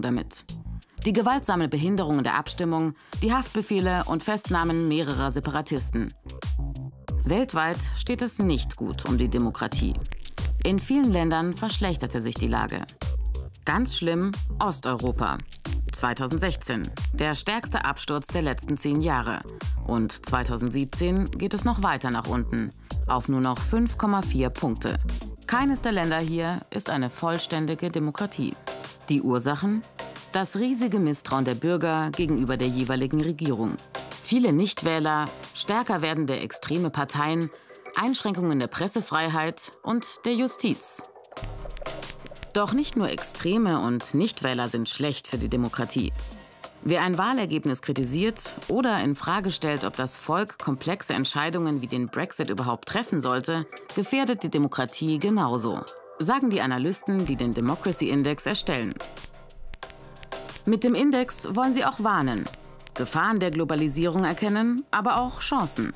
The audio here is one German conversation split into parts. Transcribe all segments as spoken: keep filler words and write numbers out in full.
damit. Die gewaltsame Behinderung der Abstimmung, die Haftbefehle und Festnahmen mehrerer Separatisten. Weltweit steht es nicht gut um die Demokratie. In vielen Ländern verschlechterte sich die Lage. Ganz schlimm Osteuropa. zweitausendsechzehn, der stärkste Absturz der letzten zehn Jahre. Und zweitausendsiebzehn geht es noch weiter nach unten, auf nur noch fünf Komma vier Punkte. Keines der Länder hier ist eine vollständige Demokratie. Die Ursachen? Das riesige Misstrauen der Bürger gegenüber der jeweiligen Regierung. Viele Nichtwähler, stärker werdende extreme Parteien, Einschränkungen der Pressefreiheit und der Justiz. Doch nicht nur Extreme und Nichtwähler sind schlecht für die Demokratie. Wer ein Wahlergebnis kritisiert oder in Frage stellt, ob das Volk komplexe Entscheidungen wie den Brexit überhaupt treffen sollte, gefährdet die Demokratie genauso, sagen die Analysten, die den Democracy Index erstellen. Mit dem Index wollen sie auch warnen, Gefahren der Globalisierung erkennen, aber auch Chancen.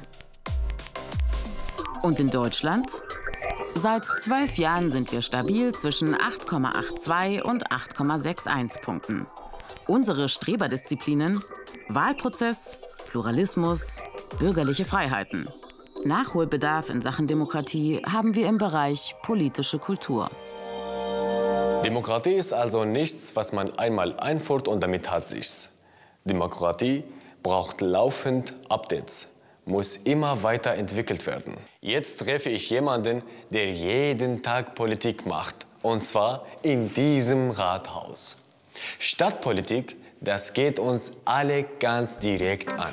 Und in Deutschland? Seit zwölf Jahren sind wir stabil zwischen acht Komma zweiundachtzig und acht Komma einundsechzig Punkten. Unsere Streberdisziplinen: Wahlprozess, Pluralismus, bürgerliche Freiheiten. Nachholbedarf in Sachen Demokratie haben wir im Bereich politische Kultur. Demokratie ist also nichts, was man einmal einführt und damit hat sich's. Demokratie braucht laufend Updates, muss immer weiterentwickelt werden. Jetzt treffe ich jemanden, der jeden Tag Politik macht, und zwar in diesem Rathaus. Stadtpolitik, das geht uns alle ganz direkt an.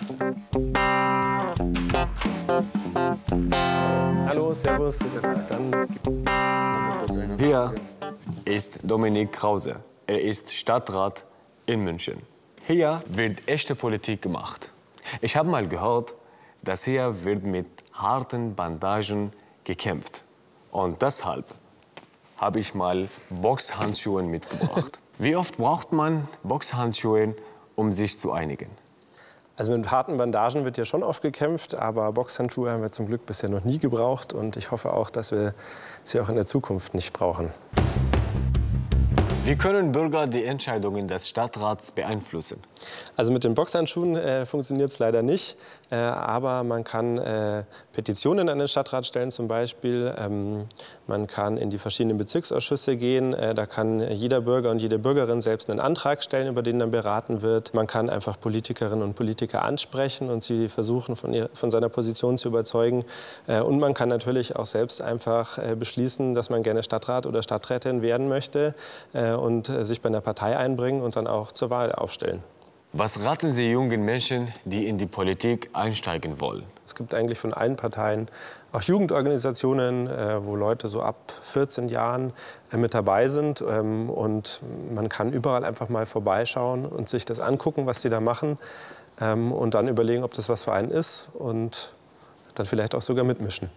Hallo, servus. Hier ist Dominik Krause. Er ist Stadtrat in München. Hier wird echte Politik gemacht. Ich habe mal gehört, dass hier wird mit harten Bandagen gekämpft. Und deshalb habe ich mal Boxhandschuhe mitgebracht. Wie oft braucht man Boxhandschuhe, um sich zu einigen? Also mit harten Bandagen wird ja schon oft gekämpft, aber Boxhandschuhe haben wir zum Glück bisher noch nie gebraucht. Und ich hoffe auch, dass wir sie auch in der Zukunft nicht brauchen. Wie können Bürger die Entscheidungen des Stadtrats beeinflussen? Also mit den Boxhandschuhen äh, funktioniert es leider nicht. Äh, aber man kann äh, Petitionen an den Stadtrat stellen zum Beispiel. Ähm, man kann in die verschiedenen Bezirksausschüsse gehen. Äh, da kann jeder Bürger und jede Bürgerin selbst einen Antrag stellen, über den dann beraten wird. Man kann einfach Politikerinnen und Politiker ansprechen und sie versuchen, von, ihr, von seiner Position zu überzeugen. Äh, und man kann natürlich auch selbst einfach äh, beschließen, dass man gerne Stadtrat oder Stadträtin werden möchte. Äh, und sich bei einer Partei einbringen und dann auch zur Wahl aufstellen. Was raten Sie jungen Menschen, die in die Politik einsteigen wollen? Es gibt eigentlich von allen Parteien auch Jugendorganisationen, wo Leute so ab vierzehn Jahren mit dabei sind. Und man kann überall einfach mal vorbeischauen und sich das angucken, was die da machen. Und dann überlegen, ob das was für einen ist und dann vielleicht auch sogar mitmischen.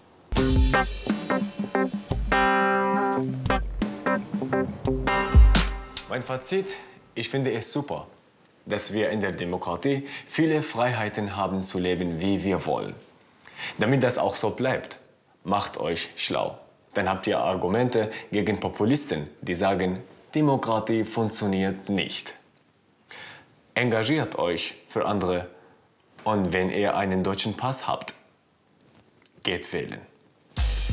Mein Fazit: Ich finde es super, dass wir in der Demokratie viele Freiheiten haben zu leben, wie wir wollen. Damit das auch so bleibt, macht euch schlau. Dann habt ihr Argumente gegen Populisten, die sagen, Demokratie funktioniert nicht. Engagiert euch für andere und wenn ihr einen deutschen Pass habt, geht wählen.